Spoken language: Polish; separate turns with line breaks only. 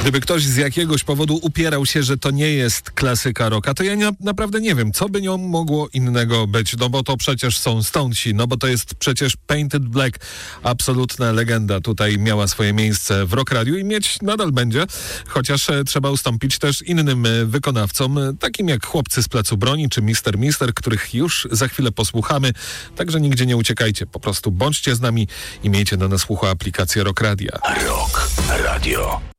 Gdyby ktoś z jakiegoś powodu upierał się, że to nie jest klasyka rocka, to ja naprawdę nie wiem, co by nią mogło innego być. No bo to przecież są Stonesi, no bo to jest przecież Painted Black. Absolutna legenda tutaj miała swoje miejsce w Rock Radiu i mieć nadal będzie, chociaż trzeba ustąpić też innym wykonawcom, takim jak Chłopcy z Placu Broni czy Mister, których już za chwilę posłuchamy. Także nigdzie nie uciekajcie, po prostu bądźcie z nami i miejcie na nas słuchu aplikację Rock Radia.
Rock Radio.